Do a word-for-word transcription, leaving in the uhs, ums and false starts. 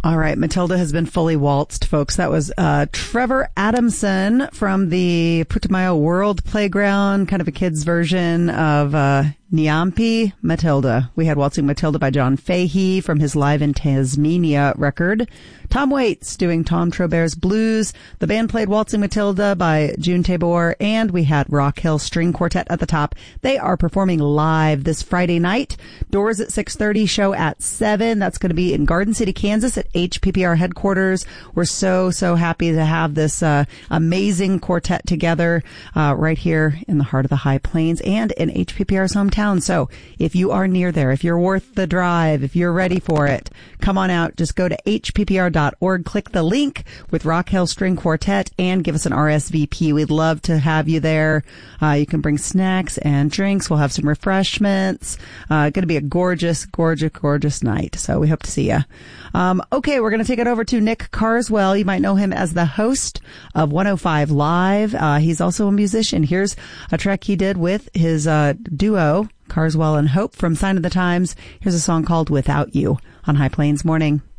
All right, Matilda has been fully waltzed, folks. That was uh Trevor Adamson from the Putumayo World Playground, kind of a kid's version of uh Nyampi Matilda. We had Waltzing Matilda by John Fahey from his Live in Tasmania record. Tom Waits doing Tom Trobert's Blues. The band played Waltzing Matilda by June Tabor, and we had Rock Hill String Quartet at the top. They are performing live this Friday night. Doors at six thirty, show at seven. That's going to be in Garden City, Kansas at H P P R headquarters. We're so, so happy to have this uh amazing quartet together uh right here in the heart of the High Plains and in H P P R's hometown. So if you are near there, if you're worth the drive, if you're ready for it, come on out. Just go to H P P R dot org, click the link with Rock Hill String Quartet, and give us an R S V P. We'd love to have you there. Uh, you can bring snacks and drinks. We'll have some refreshments. Uh, going to be a gorgeous, gorgeous, gorgeous night. So we hope to see you. Um, okay, we're going to take it over to Nick Carswell. You might know him as the host of one oh five Live. Uh, he's also a musician. Here's a track he did with his uh, duo, Carswell and Hope, from Sign of the Times. Here's a song called Without You on High Plains Morning.